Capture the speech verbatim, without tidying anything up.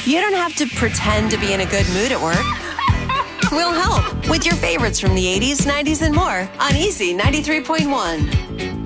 You don't have to pretend to be in a good mood at work. We'll help with your favorites from the eighties, nineties, and more on Easy ninety-three point one.